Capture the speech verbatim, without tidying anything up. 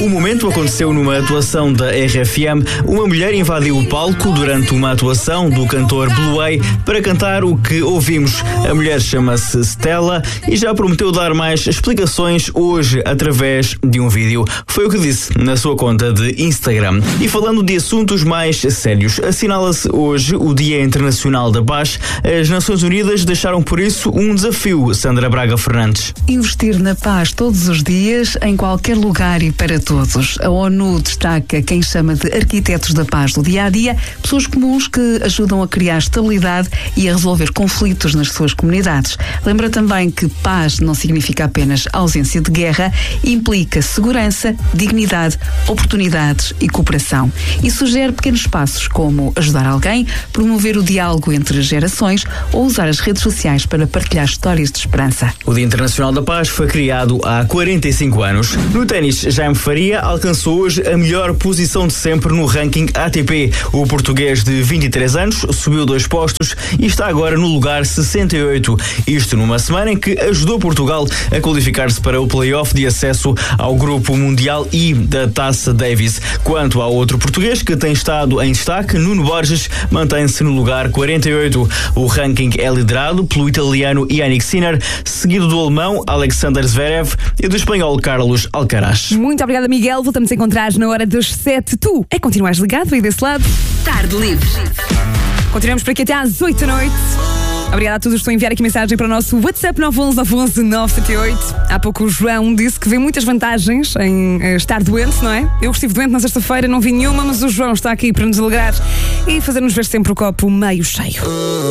O momento aconteceu numa atuação da R F M. Uma mulher invadiu o palco durante uma atuação do cantor Blue Way para cantar o que ouvimos. A mulher chama-se Stella e já prometeu dar mais explicações hoje através de um vídeo. Foi o que disse na sua conta de Instagram. E falando de assuntos mais sérios, assinala-se hoje o Dia Internacional da Paz. As Nações Unidas deixaram por isso um desafio, Sandra Braga Fernandes. Investir na paz todos os dias, em qualquer lugar e para todos. A ONU destaca quem chama de arquitetos da paz do dia-a-dia, pessoas comuns que ajudam a criar estabilidade e a resolver conflitos nas suas comunidades. Lembra também que paz não significa apenas ausência de guerra, implica segurança, dignidade, oportunidades e cooperação. E sugere pequenos passos como ajudar alguém, promover o diálogo entre gerações ou usar as redes sociais para partilhar histórias de esperança. O Dia Internacional da Paz foi criado há quarenta e cinco anos. No ténis, Jaime Faria alcançou hoje a melhor posição de sempre no ranking A T P. O português de vinte e três anos subiu dois postos e está agora no lugar sessenta e oito. Isto numa semana em que ajudou Portugal a qualificar-se para o play-off de acesso ao Grupo Mundial I da Taça Davis. Quanto ao outro português que tem estado em destaque, Nuno Borges mantém-se no lugar quarenta e oito. O ranking é liderado pelo italiano Yannick Sinner, seguido do alemão Alexander Zverev e do espanhol Carlos Alcaraz. Muito obrigada, Miguel. Voltamos a encontrar na hora dos sete. Tu é continuares ligado aí desse lado. Tarde Livre. Continuamos por aqui até às oito da noite. Obrigada a todos que estão a enviar aqui mensagem para o nosso WhatsApp nove um um nove um um nove sete oito. Há pouco o João disse que vê muitas vantagens em estar doente, não é? Eu estive doente na sexta-feira, não vi nenhuma, mas o João está aqui para nos alegrar e fazer-nos ver sempre o copo meio cheio.